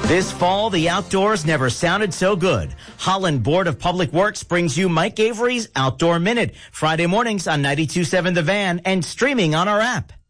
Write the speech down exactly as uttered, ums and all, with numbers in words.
This fall, the outdoors never sounded so good. Holland Board of Public Works brings you Mike Avery's Outdoor Minute, Friday mornings on ninety-two point seven The Van and streaming on our app.